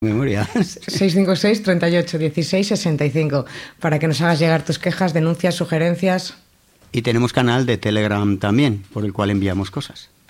Memoria. 656 38 16 65 para que nos hagas llegar tus quejas, denuncias, sugerencias. Y tenemos canal de Telegram también, por el cual enviamos cosas.